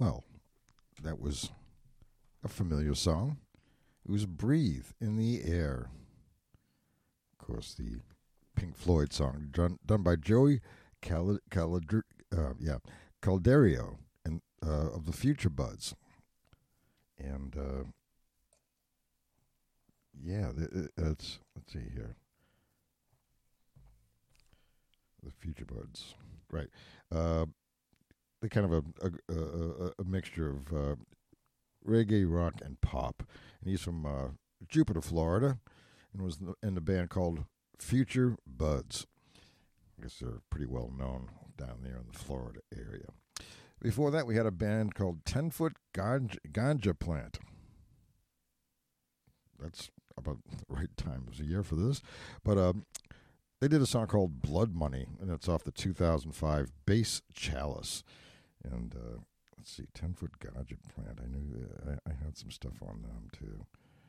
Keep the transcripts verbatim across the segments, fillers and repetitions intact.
Well, that was a familiar song. It was Breathe in the Air. Of course, the Pink Floyd song done, done by Joey Cal- Cal- uh, yeah, Calderio and uh, of the Future Buds. And uh, yeah, it's, let's see here. The Future Buds. Right. Uh, they're kind of a, a, a, a mixture of uh, reggae, rock, and pop. And he's from uh, Jupiter, Florida, and was in the band called Future Buds. I guess they're pretty well known down there in the Florida area. Before that, we had a band called Ten Foot Ganja, Ganja Plant. That's about the right time of the year for this. But um, they did a song called Blood Money, and it's off the two thousand five Bass Chalice. And uh, let's see, Ten Foot Ganja Plant. I knew uh, I, I had some stuff on them too.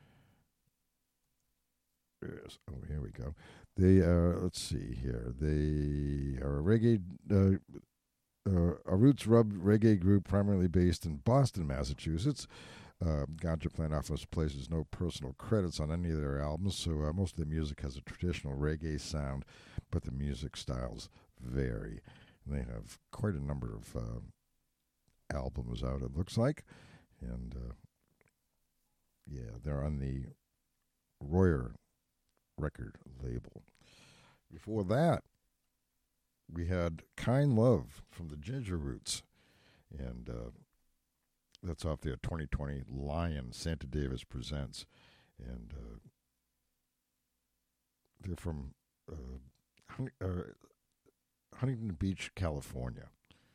Yes. Oh, here we go. They are. Let's see here. They are a reggae, uh, uh, a roots rub reggae group primarily based in Boston, Massachusetts. Uh, Ganja Plant offers places no personal credits on any of their albums, so uh, most of the music has a traditional reggae sound, but the music styles vary. And they have quite a number of uh, albums out, it looks like. And uh, yeah, they're on the Royer record label. Before that, we had Kind Love from the Ginger Roots. And uh, that's off their twenty twenty Lion Santa Davis Presents. And uh, they're from uh, Hun- uh, Huntington Beach, California.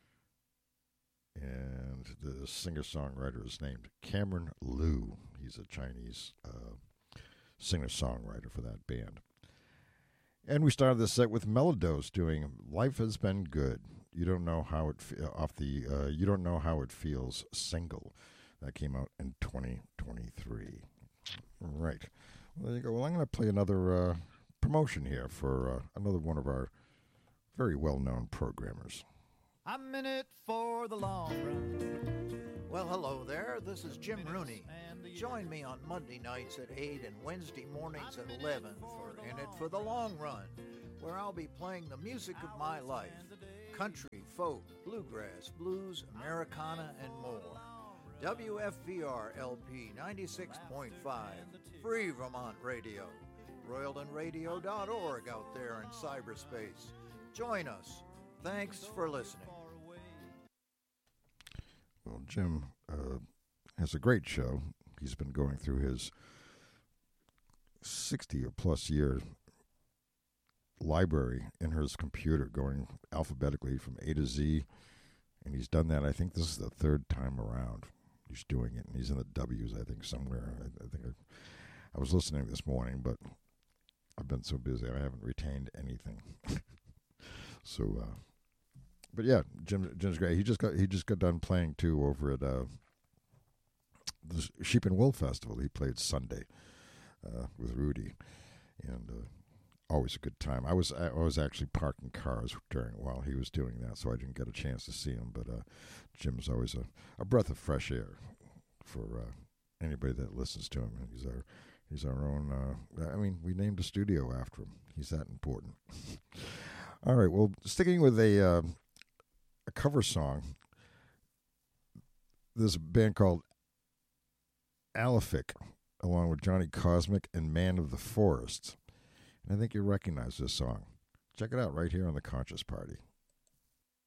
And the singer-songwriter is named Cameron Liu. He's a Chinese uh, singer-songwriter for that band. And we started this set with Melodose doing "Life Has Been Good." You don't know how it fe- off the uh, "You Don't Know How It Feels" single that came out in twenty twenty-three. Right. Well, there you go. Well, I'm going to play another uh, promotion here for uh, another one of our very well-known programmers. I'm in it for the long run. Well, hello there. This is Jim Rooney. Join me on Monday nights at eight and Wednesday mornings at eleven for In It for the Long Run, where I'll be playing the music of my life. Country, folk, bluegrass, blues, Americana, and more. W F V R L P ninety-six point five, free Vermont radio. Royalton Radio dot org out there in cyberspace. Join us. Thanks for listening. Well, Jim uh, has a great show. He's been going through his sixty or plus year library in his computer, going alphabetically from A to Z. And he's done that, I think this is the third time around. He's doing it, and he's in the W's, I think, somewhere. I, I think I, I was listening this morning, but I've been so busy I haven't retained anything. so, uh, but yeah, Jim, Jim's great. He just got he just got done playing too over at uh, the Sheep and Wool Festival. He played Sunday uh, with Rudy, and uh, always a good time. I was I was actually parking cars during while he was doing that, so I didn't get a chance to see him. But uh, Jim's always a, a breath of fresh air for uh, anybody that listens to him. And he's our he's our own. Uh, I mean, we named a studio after him. He's that important. All right. Well, sticking with a uh, a cover song. There's a band called Alific, along with Johnny Cosmic and Man of the Forest. And I think you recognize this song. Check it out right here on The Conscious Party.